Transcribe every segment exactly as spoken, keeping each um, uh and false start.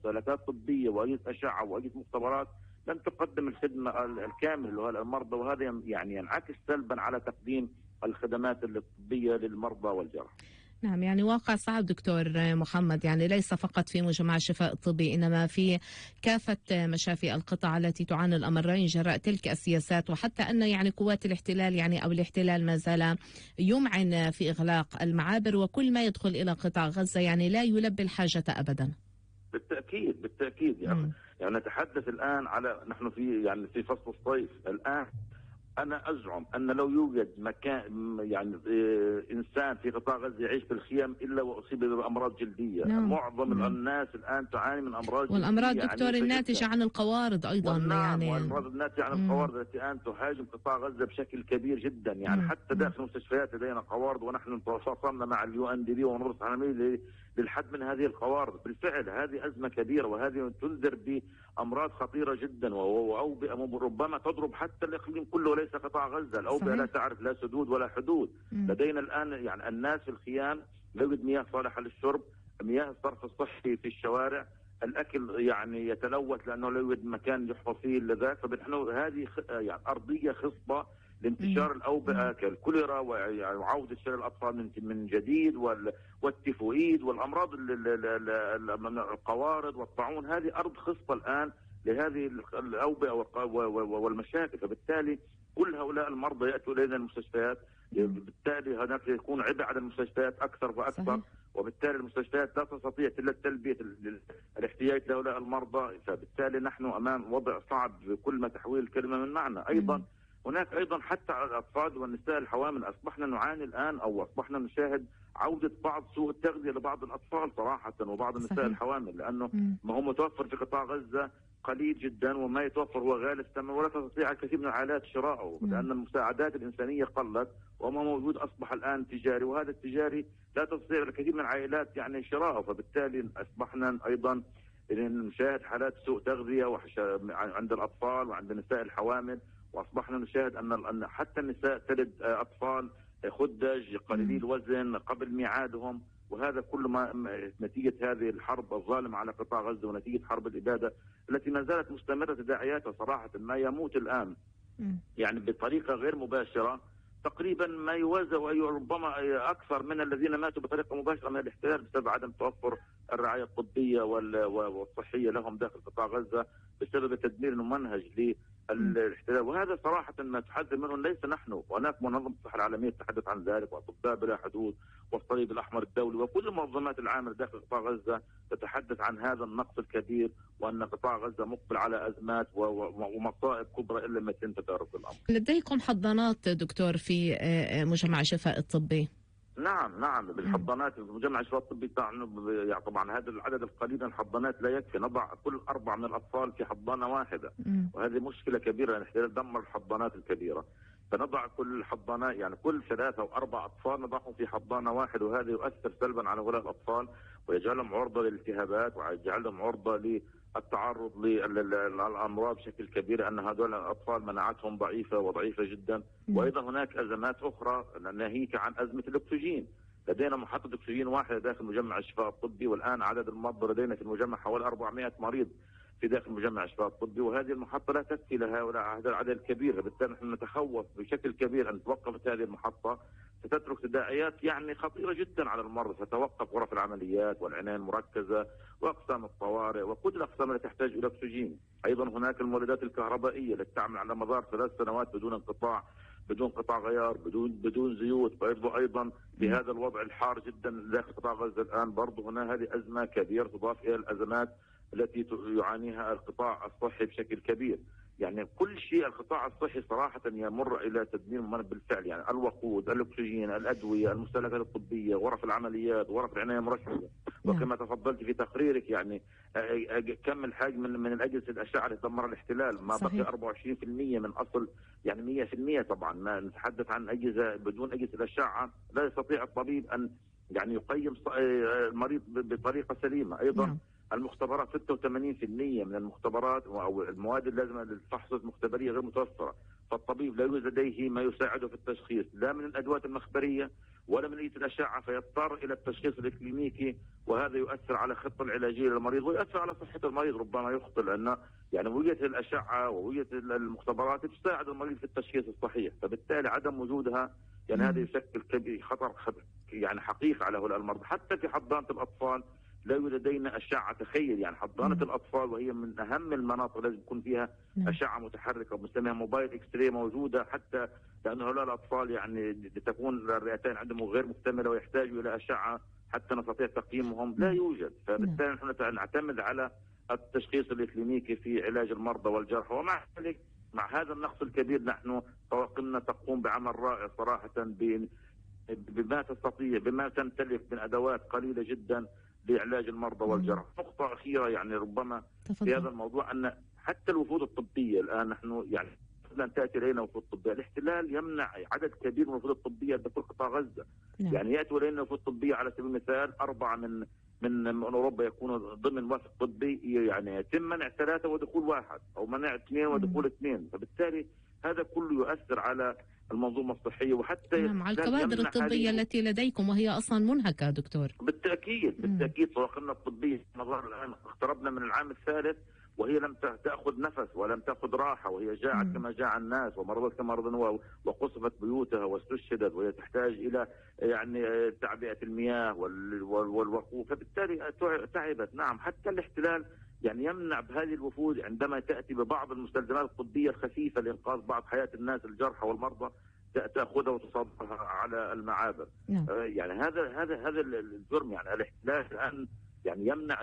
مستهلكات طبيه واجهزه اشعه واجهزه مختبرات لن تقدم الخدمه الكامله للمرضى، وهذا يعني ينعكس سلبا على تقديم الخدمات الطبيه للمرضى والجرحى. نعم، يعني واقع صعب دكتور محمد، يعني ليس فقط في مجمع الشفاء الطبي إنما في كافة مشافي القطاع التي تعاني الأمرين جراء تلك السياسات، وحتى أن يعني قوات الاحتلال يعني أو الاحتلال ما زال يمعن في إغلاق المعابر وكل ما يدخل إلى قطاع غزة يعني لا يلبي الحاجة أبدا. بالتأكيد بالتأكيد يعني, يعني نتحدث الآن على نحن في يعني في فصل الصيف الآن. أنا أزعم أن لو يوجد مكان يعني إنسان في قطاع غزة يعيش في الخيام إلا وأصيب بأمراض جلدية. نعم. معظم نعم. الناس الآن تعاني من أمراض والأمراض جلدية دكتور الناتجة عن القوارض أيضا. نعم يعني والأمراض الناتجة عن القوارض التي الآن تهاجم قطاع غزة بشكل كبير جدا، يعني مم. حتى داخل المستشفيات لدينا قوارض، ونحن تواصلنا مع اليو ان دي بي ونورس العالمية للحد من هذه القوارض. بالفعل هذه أزمة كبيرة، وهذه تنذر بأمراض خطيرة جدا وأوبئة ربما تضرب حتى الإقليم كله وليس قطاع غزة. الأوبئة لا تعرف لا سدود ولا حدود. مم. لدينا الآن يعني الناس في الخيام لا يوجد مياه صالحة للشرب، مياه الصرف الصحي في الشوارع، الأكل يعني يتلوث لأنه لا يوجد مكان يحفظ فيه لذاك. فنحن هذه يعني أرضية خصبة لانتشار الأوبئة كالكوليرا وعودة شلل الأطفال من من جديد والتيفوئيد والأمراض القوارض والطاعون. هذه أرض خصبة الآن لهذه الأوبئة والمشاكل. فبالتالي كل هؤلاء المرضى يأتوا إلينا المستشفيات، بالتالي هناك يكون عبء على المستشفيات أكثر وأكثر. صحيح. وبالتالي المستشفيات لا تستطيع تلبية الاحتياج لهؤلاء المرضى. فبالتالي نحن أمام وضع صعب بكل ما تحويل الكلمة من معنى. أيضا م. هناك أيضا حتى على الأطفال والنساء الحوامل أصبحنا نعاني الآن أو أصبحنا نشاهد عودة بعض سوء التغذية لبعض الأطفال صراحة وبعض النساء. صحيح. الحوامل، لأنه م. ما هو متوفر في قطاع غزة قليل جدا، وما يتوفر هو غالي الثمن ولا تستطيع الكثير من العائلات شراءه، لأن المساعدات الإنسانية قلت وما موجود أصبح الآن تجاري، وهذا التجاري لا تستطيع الكثير من العائلات يعني شراءه. فبالتالي أصبحنا أيضا نشاهد حالات سوء تغذية عند الأطفال وعند النساء الحوامل، وأصبحنا نشاهد أن حتى النساء تلد أطفال خدج قليلي الوزن قبل ميعادهم. وهذا كل ما نتيجة هذه الحرب الظالمة على قطاع غزة ونتيجة حرب الإبادة التي ما زالت مستمرة تداعياتها صراحة. ما يموت الآن يعني بطريقة غير مباشرة تقريبا ما يوازى وربما أكثر من الذين ماتوا بطريقة مباشرة من الاحتلال بسبب عدم توفر الرعاية الطبية والصحية لهم داخل قطاع غزة بسبب التدمير الممنهج للاحتلال. وهذا صراحة ما تحدث منه ليس نحن، وهناك منظمة الصحة العالمية تتحدث عن ذلك، وأطباء بلا حدود والصليب الأحمر الدولي وكل المنظمات العاملة داخل قطاع غزة تتحدث عن هذا النقص الكبير، وأن قطاع غزة مقبل على أزمات ومصائب كبرى إلا ما يتم تدارك الأمر. لديكم حضانات دكتور في مجمع الشفاء الطبي؟ نعم نعم بالحضانات في مجمع الشفاء الطبي. يعني طبعا هذا العدد القليل من الحضانات لا يكفي، نضع كل أربعة من الأطفال في حضانة واحدة، مم. وهذه مشكلة كبيرة. الاحتلال دمر الحضانات الكبيرة، فنضع كل الحضانات يعني كل ثلاثة أو أربع أطفال نضعهم في حضانة واحد، وهذا يؤثر سلبا على هؤلاء الأطفال ويجعلهم عرضة للالتهابات ويجعلهم عرضة للتعرض للأمراض بشكل كبير، أن هؤلاء الأطفال مناعتهم ضعيفة وضعيفة جدا. مم. وأيضا هناك أزمات أخرى ناهيك عن أزمة الأكسجين. لدينا محطة أكسجين واحدة داخل مجمع الشفاء الطبي، والآن عدد المرضى لدينا في المجمع حوالي أربعمائة مريض في داخل مجمع الشفاء الطبي، وهذه المحطة لا تكفي لهؤلاء هذا العدد الكبير. بالتالي نحن نتخوف بشكل كبير أن توقفت هذه المحطة ستترك تداعيات يعني خطيرة جدا على المرضى. ستوقف غرف العمليات والعناية المركزة وأقسام الطوارئ وكل الأقسام التي تحتاج إلى أكسجين. أيضا هناك المولدات الكهربائية التي تعمل على مدار ثلاث سنوات بدون انقطاع، بدون قطع غيار، بدون بدون زيوت. برضو أيضا بهذا الوضع الحار جدا داخل قطاع غزة الآن، برضو هنا هذه أزمة كبيرة تضاف إلى الأزمات التي يعانيها القطاع الصحي بشكل كبير. يعني كل شيء القطاع الصحي صراحة يمر إلى تدمير بالفعل، يعني الوقود، الأكسجين، الأدوية، المستهلكات الطبية، غرف العمليات، غرف العناية المركزة. وكما تفضلت في تقريرك يعني كم الحجم من من الأجهزة الأشعة اللي دمر الاحتلال، ما بقي أربعة وعشرين بالمئة من أصل يعني مئة بالمئة. طبعا ما نتحدث عن أجهزة، بدون أجهزة الأشعة لا يستطيع الطبيب أن يعني يقيم المريض بطريقة سليمة. أيضا نعم. المختبرات ستة وثمانين بالمئة من المختبرات او المواد اللازمه للفحص المختبريه غير متوفره، فالطبيب لا يوجد لديه ما يساعده في التشخيص لا من الادوات المخبريه ولا من نية الأشعة، فيضطر إلى التشخيص الإكلينيكي، وهذا يؤثر على الخطة العلاجية للمريض ويؤثر على صحة المريض، ربما يخطئ، لأن يعني وجود الأشعة ووجود المختبرات تساعد المريض في التشخيص الصحيح، فبالتالي عدم وجودها يعني هذا يشكل كبير خطر يعني حقيقي على هؤلاء المرضى. حتى في حضانة الأطفال لا يوجد لدينا أشعة، تخيل يعني حضانة مم. الأطفال وهي من أهم المناطق لازم يكون فيها مم. أشعة متحركة بنسميها موبايل إكس راي موجودة، حتى لأن هؤلاء الأطفال يعني تكون الرئتين عندهم غير مكتملة ويحتاجوا إلى أشعة حتى نستطيع تقييمهم، لا يوجد. فبالتالي نحن نعتمد على التشخيص الإكلينيكي في علاج المرضى والجرحى، ومع ذلك مع هذا النقص الكبير نحن طواقمنا تقوم بعمل رائع صراحة بما تستطيع، بما تمتلك من أدوات قليلة جدا لعلاج المرضى والجرحى. نقطة أخيرة يعني ربما تفضل. في هذا الموضوع أن حتى الوفود الطبية الآن نحن يعني لن تأتي إلينا وفود طبية، الاحتلال يمنع عدد كبير من الوفود الطبية دخول قطاع غزة. نعم. يعني يأتوا إلينا وفود طبية على سبيل المثال أربعة من من من أوروبا يكونوا ضمن وفد طبي، يعني يتم منع ثلاثة ودخول واحد، أو منع اثنين ودخول اثنين، فبالتالي هذا كله يؤثر على المنظومة الصحية وحتى نعم على الكوادر الطبية التي لديكم وهي أصلا منهكة دكتور. بالتأكيد بالتأكيد طواقمنا الطبية نظرا الآن اقتربنا من العام الثالث وهي لم تأخذ نفس ولم تأخذ راحة، وهي جاعت مم. كما جاع الناس ومرضت كما مرضنا وقصفت بيوتها واستشهدت، وهي تحتاج إلى يعني تعبئة المياه والوقوف، فبالتالي تعبت. نعم حتى الاحتلال يعني يمنع بهذه الوفود عندما تأتي ببعض المستلزمات الطبية الخفيفة لإنقاذ بعض حياة الناس الجرحى والمرضى تأخذها وتصادرها على المعابر. نعم. يعني هذا هذا هذا الجرم، يعني الاحتلال الآن يعني يمنع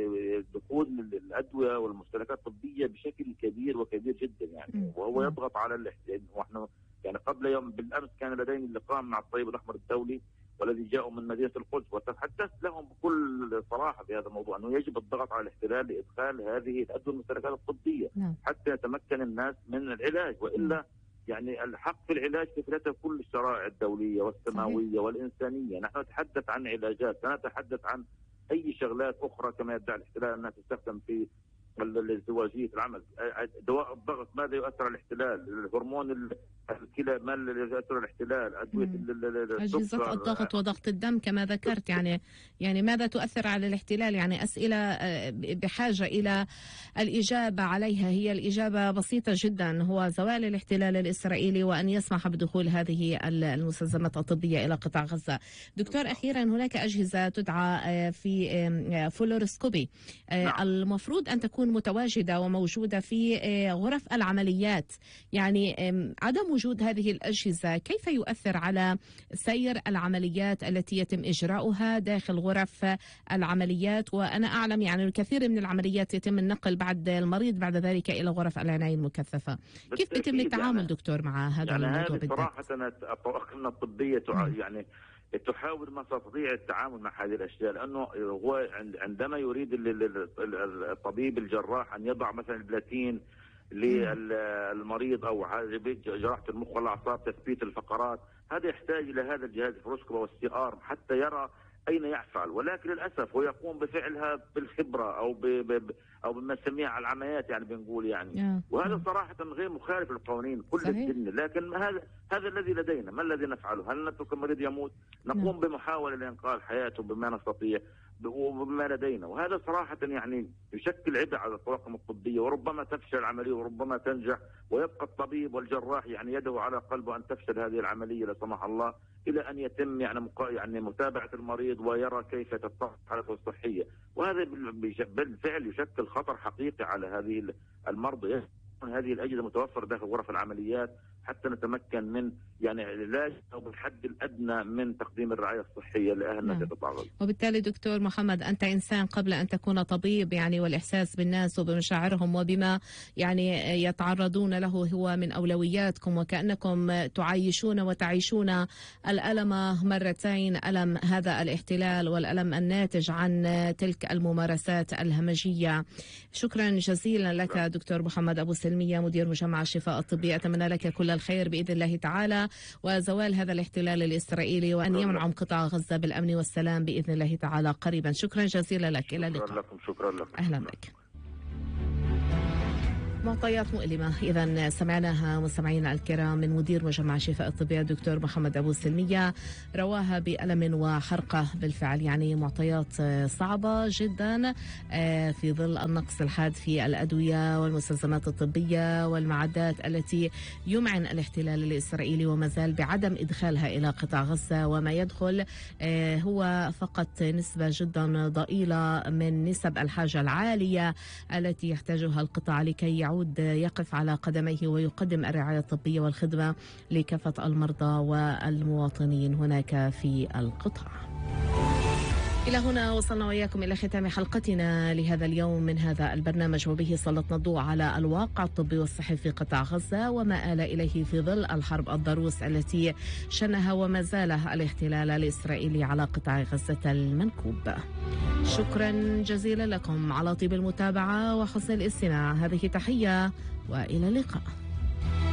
دخول الأدوية والمستلزمات الطبية بشكل كبير وكبير جدا يعني، وهو يضغط على الاحتلال. ونحن يعني قبل يوم بالأمس كان لدينا اللقاء مع الطيب الأحمر الدولي والذي جاءوا من مدينة القدس، وتحدثت لهم بكل صراحة في هذا الموضوع أنه يجب الضغط على الاحتلال لإدخال هذه الأدوية والمستلزمات الطبية نعم. حتى يتمكن الناس من العلاج، وإلا يعني الحق في العلاج كفلته كل الشرائع الدولية والسماوية صحيح. والإنسانية. نحن نتحدث عن علاجات، لا نتحدث عن أي شغلات أخرى كما يدعي الاحتلال أنها تستخدم في الازدواجية العمل. دواء الضغط ماذا يؤثر على الاحتلال؟ الهرمون الكلى ما الذي يؤثر على الاحتلال؟ أدوية أجهزة الضغط وضغط الدم كما ذكرت، يعني يعني ماذا تؤثر على الاحتلال؟ يعني أسئلة بحاجة إلى الإجابة عليها. هي الإجابة بسيطة جدا، هو زوال الاحتلال الإسرائيلي وأن يسمح بدخول هذه المستلزمات الطبية إلى قطاع غزة. دكتور أخيرا هناك أجهزة تدعى في فلورسكوبي المفروض أن تكون متواجدة وموجودة في غرف العمليات، يعني عدم وجود هذه الأجهزة كيف يؤثر على سير العمليات التي يتم إجراؤها داخل غرف العمليات؟ وأنا أعلم يعني الكثير من العمليات يتم النقل بعد المريض بعد ذلك إلى غرف العناية المكثفة. كيف يتم التعامل يعني دكتور مع هذا يعني الموضوع بالذات؟ صراحة الطواقم الطبية يعني تحاول ما تستطيع التعامل مع هذه الاشياء، لانه هو عندما يريد الطبيب الجراح ان يضع مثلا البلاتين للمريض او جراحه المخ والاعصاب تثبيت الفقرات، هذا يحتاج الى هذا الجهاز الفلوروسكوب والسي ار حتى يرى اين يفعل، ولكن للاسف هو يقوم بفعلها بالخبره او ب ب او بما نسميها على العمليات يعني بنقول يعني، وهذا صراحه غير مخالف للقوانين كل الدنيا، لكن هذا هذا الذي لدينا. ما الذي نفعله؟ هل نترك المريض يموت؟ نقوم بمحاوله لانقاذ حياته بما نستطيع وبما لدينا، وهذا صراحه يعني يشكل عبء على الطواقم الطبيه، وربما تفشل العمليه وربما تنجح، ويبقى الطبيب والجراح يعني يده على قلبه ان تفشل هذه العمليه لا سمح الله، الى ان يتم يعني مقا... يعني متابعه المريض ويرى كيف تتصلح حالته الصحيه، وهذا بالفعل يشكل خطر حقيقي على هذه المرضى. هذه الأجهزة متوفرة داخل غرف العمليات حتى نتمكن من يعني العلاج أو بالحد الأدنى من تقديم الرعاية الصحية لأهلنا في قطاع غزة. وبالتالي دكتور محمد أنت إنسان قبل أن تكون طبيب، يعني والإحساس بالناس وبمشاعرهم وبما يعني يتعرضون له هو من أولوياتكم، وكأنكم تعيشون وتعيشون الألم مرتين، ألم هذا الاحتلال والألم الناتج عن تلك الممارسات الهمجية. شكرا جزيلا لك دكتور محمد أبو سلمية مدير مجمع الشفاء الطبي، أتمنى لك كل الخير بإذن الله تعالى وزوال هذا الاحتلال الإسرائيلي وأن ينعم قطاع غزة بالأمن والسلام بإذن الله تعالى قريبا. شكرا جزيلا لك، إلى اللقاء. شكرا لكم. شكرا لكم. أهلا بك. معطيات مؤلمة إذا سمعناها مستمعينا الكرام من مدير مجمع شفاء الطبية الدكتور محمد أبو سلمية، رواها بألم وحرقة بالفعل. يعني معطيات صعبة جدا في ظل النقص الحاد في الأدوية والمستلزمات الطبية والمعدات التي يمعن الاحتلال الإسرائيلي وما زال بعدم إدخالها إلى قطاع غزة، وما يدخل هو فقط نسبة جدا ضئيلة من نسب الحاجة العالية التي يحتاجها القطاع لكي يعود يقف على قدميه ويقدم الرعاية الطبية والخدمة لكافة المرضى والمواطنين هناك في القطاع. إلى هنا وصلنا وإياكم إلى ختام حلقتنا لهذا اليوم من هذا البرنامج، وبه سلطنا الضوء على الواقع الطبي والصحي في قطاع غزة وما آل إليه في ظل الحرب الضروس التي شنها وما زال الاحتلال الإسرائيلي على قطاع غزة المنكوب. شكرا جزيلا لكم على طيب المتابعة وحسن الاستماع. هذه تحية وإلى اللقاء.